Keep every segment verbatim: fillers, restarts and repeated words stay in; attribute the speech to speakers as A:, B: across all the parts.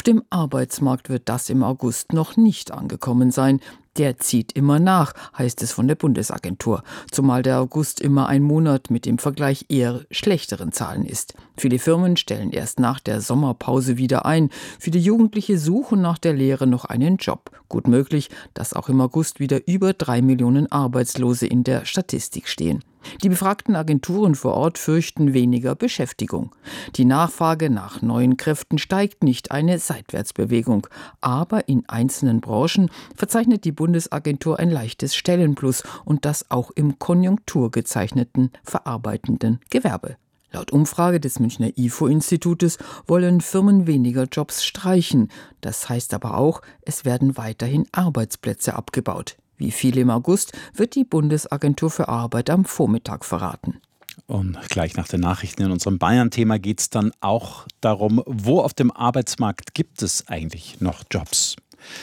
A: dem Arbeitsmarkt wird das im August noch nicht angekommen sein. Der zieht immer nach, heißt es von der Bundesagentur, zumal der August immer ein Monat mit im Vergleich eher schlechteren Zahlen ist. Viele Firmen stellen erst nach der Sommerpause wieder ein. Viele Jugendliche suchen nach der Lehre noch einen Job. Gut möglich, dass auch im August wieder über drei Millionen Arbeitslose in der Statistik stehen. Die befragten Agenturen vor Ort fürchten weniger Beschäftigung. Die Nachfrage nach neuen Kräften steigt nicht, eine Seitwärtsbewegung. Aber in einzelnen Branchen verzeichnet die Bundesagentur ein leichtes Stellenplus und das auch im konjunkturgezeichneten verarbeitenden Gewerbe. Laut Umfrage des Münchner I F O-Institutes wollen Firmen weniger Jobs streichen. Das heißt aber auch, es werden weiterhin Arbeitsplätze abgebaut. Wie viel im August, wird die Bundesagentur für Arbeit am Vormittag verraten.
B: Und gleich nach den Nachrichten in unserem Bayern-Thema geht es dann auch darum, wo auf dem Arbeitsmarkt gibt es eigentlich noch Jobs.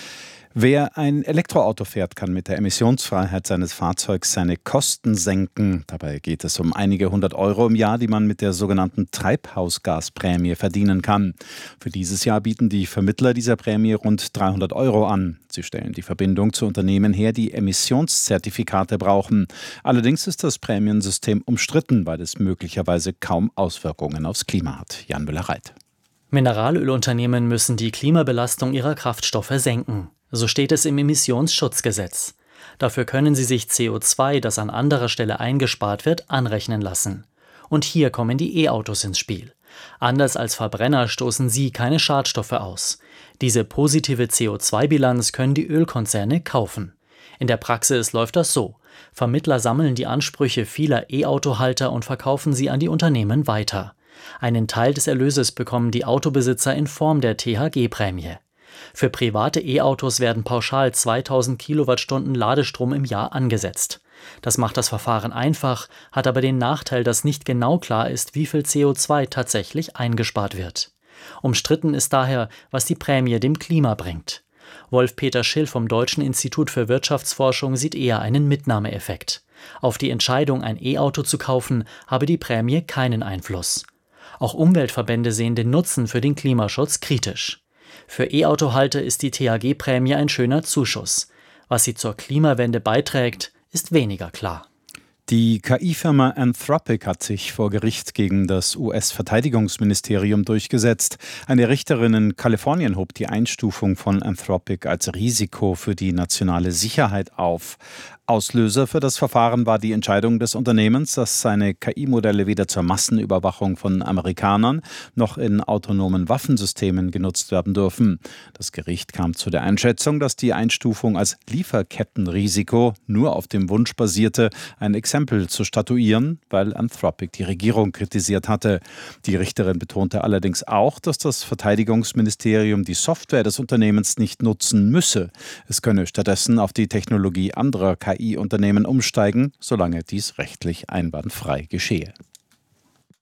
B: Wer ein Elektroauto fährt, kann mit der Emissionsfreiheit seines Fahrzeugs seine Kosten senken. Dabei geht es um einige hundert Euro im Jahr, die man mit der sogenannten Treibhausgasprämie verdienen kann. Für dieses Jahr bieten die Vermittler dieser Prämie rund dreihundert Euro an. Sie stellen die Verbindung zu Unternehmen her, die Emissionszertifikate brauchen. Allerdings ist das Prämiensystem umstritten, weil es möglicherweise kaum Auswirkungen aufs Klima hat. Jan Müller-Reit.
C: Mineralölunternehmen müssen die Klimabelastung ihrer Kraftstoffe senken. So steht es im Emissionsschutzgesetz. Dafür können sie sich C O zwei, das an anderer Stelle eingespart wird, anrechnen lassen. Und hier kommen die E-Autos ins Spiel. Anders als Verbrenner stoßen sie keine Schadstoffe aus. Diese positive C O zwei Bilanz können die Ölkonzerne kaufen. In der Praxis läuft das so. Vermittler sammeln die Ansprüche vieler E-Auto-Halter und verkaufen sie an die Unternehmen weiter. Einen Teil des Erlöses bekommen die Autobesitzer in Form der T H G-Prämie. Für private E-Autos werden pauschal zweitausend Kilowattstunden Ladestrom im Jahr angesetzt. Das macht das Verfahren einfach, hat aber den Nachteil, dass nicht genau klar ist, wie viel C O zwei tatsächlich eingespart wird. Umstritten ist daher, was die Prämie dem Klima bringt. Wolf-Peter Schill vom Deutschen Institut für Wirtschaftsforschung sieht eher einen Mitnahmeeffekt. Auf die Entscheidung, ein E-Auto zu kaufen, habe die Prämie keinen Einfluss. Auch Umweltverbände sehen den Nutzen für den Klimaschutz kritisch. Für E-Auto-Halter ist die T H G-Prämie ein schöner Zuschuss. Was sie zur Klimawende beiträgt, ist weniger klar.
B: Die K I-Firma Anthropic hat sich vor Gericht gegen das U S-Verteidigungsministerium durchgesetzt. Eine Richterin in Kalifornien hob die Einstufung von Anthropic als Risiko für die nationale Sicherheit auf. Auslöser für das Verfahren war die Entscheidung des Unternehmens, dass seine K I-Modelle weder zur Massenüberwachung von Amerikanern noch in autonomen Waffensystemen genutzt werden dürfen. Das Gericht kam zu der Einschätzung, dass die Einstufung als Lieferkettenrisiko nur auf dem Wunsch basierte, ein Exempel zu statuieren, weil Anthropic die Regierung kritisiert hatte. Die Richterin betonte allerdings auch, dass das Verteidigungsministerium die Software des Unternehmens nicht nutzen müsse. Es könne stattdessen auf die Technologie anderer K I K I-Unternehmen umsteigen, solange dies rechtlich einwandfrei geschehe.